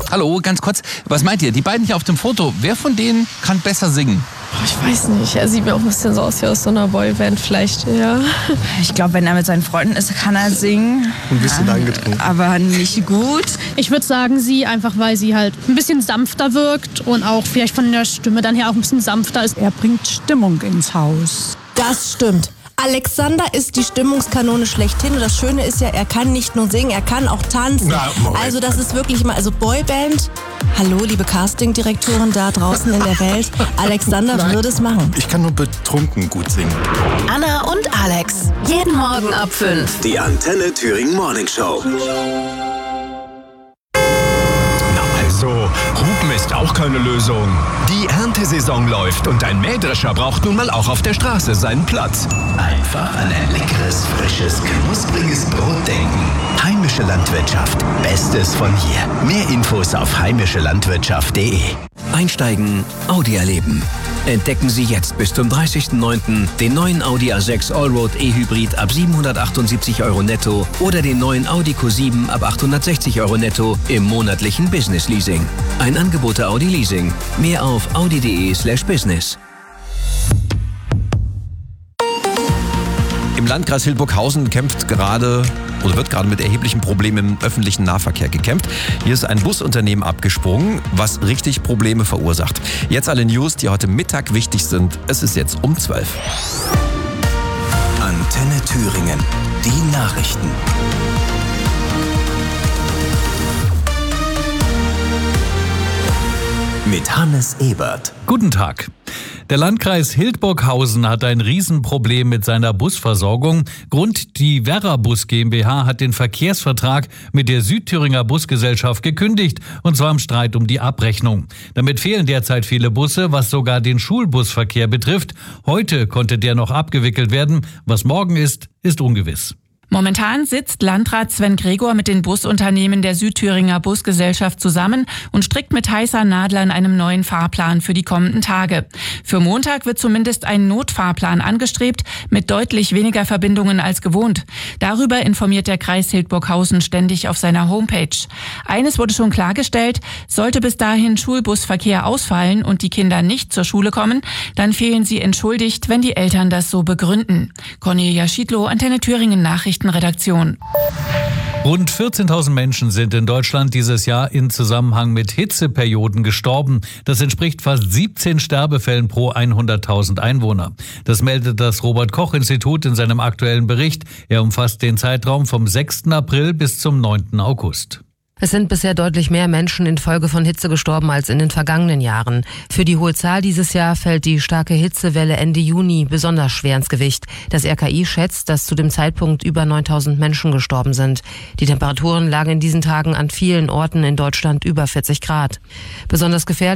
Hallo, ganz kurz, was meint ihr? Die beiden hier auf dem Foto, wer von denen kann besser singen? Ich weiß nicht, er sieht mir auch ein bisschen so aus wie aus so einer Boyband vielleicht, ja. Ich glaube, wenn er mit seinen Freunden ist, kann er singen. Ein bisschen angetrunken. Aber nicht gut. Ich würde sagen, sie, einfach weil sie halt ein bisschen sanfter wirkt und auch vielleicht von der Stimme dann her auch ein bisschen sanfter ist. Er bringt Stimmung ins Haus. Das stimmt. Alexander ist die Stimmungskanone schlechthin und das Schöne ist ja, er kann nicht nur singen, er kann auch tanzen. Also das ist wirklich mal, also Boyband, hallo liebe Castingdirektoren da draußen in der Welt, Alexander würde es machen. Ich kann nur betrunken gut singen. Anna und Alex, jeden Morgen ab 5. Die Antenne Thüringen Morning Show. So, Hupen ist auch keine Lösung. Die Erntesaison läuft und ein Mähdrescher braucht nun mal auch auf der Straße seinen Platz. Einfach an ein leckeres, frisches, knuspriges Brot denken. Heimische Landwirtschaft. Bestes von hier. Mehr Infos auf heimischelandwirtschaft.de. Einsteigen, Audi erleben. Entdecken Sie jetzt bis zum 30.09. den neuen Audi A6 Allroad E-Hybrid ab 778 € netto oder den neuen Audi Q7 ab 860 € netto im monatlichen Business Leasing. Ein Angebot der Audi Leasing. Mehr auf audi.de/business. Im Landkreis Hildburghausen wird gerade mit erheblichen Problemen im öffentlichen Nahverkehr gekämpft. Hier ist ein Busunternehmen abgesprungen, was richtig Probleme verursacht. Jetzt alle News, die heute Mittag wichtig sind. Es ist jetzt um 12. Antenne Thüringen. Die Nachrichten. Mit Hannes Ebert. Guten Tag. Der Landkreis Hildburghausen hat ein Riesenproblem mit seiner Busversorgung. Grund: die Werra Bus GmbH hat den Verkehrsvertrag mit der Südthüringer Busgesellschaft gekündigt, und zwar im Streit um die Abrechnung. Damit fehlen derzeit viele Busse, was sogar den Schulbusverkehr betrifft. Heute konnte der noch abgewickelt werden. Was morgen ist ungewiss. Momentan sitzt Landrat Sven Gregor mit den Busunternehmen der Südthüringer Busgesellschaft zusammen und strickt mit heißer Nadel an einem neuen Fahrplan für die kommenden Tage. Für Montag wird zumindest ein Notfahrplan angestrebt, mit deutlich weniger Verbindungen als gewohnt. Darüber informiert der Kreis Hildburghausen ständig auf seiner Homepage. Eines wurde schon klargestellt: sollte bis dahin Schulbusverkehr ausfallen und die Kinder nicht zur Schule kommen, dann fehlen sie entschuldigt, wenn die Eltern das so begründen. Cornelia Schiedlow, Antenne Thüringen Nachrichten. Redaktion. Rund 14.000 Menschen sind in Deutschland dieses Jahr in Zusammenhang mit Hitzeperioden gestorben. Das entspricht fast 17 Sterbefällen pro 100.000 Einwohner. Das meldet das Robert-Koch-Institut in seinem aktuellen Bericht. Er umfasst den Zeitraum vom 6. April bis zum 9. August. Es sind bisher deutlich mehr Menschen infolge von Hitze gestorben als in den vergangenen Jahren. Für die hohe Zahl dieses Jahr fällt die starke Hitzewelle Ende Juni besonders schwer ins Gewicht. Das RKI schätzt, dass zu dem Zeitpunkt über 9.000 Menschen gestorben sind. Die Temperaturen lagen in diesen Tagen an vielen Orten in Deutschland über 40 Grad. Besonders gefährlich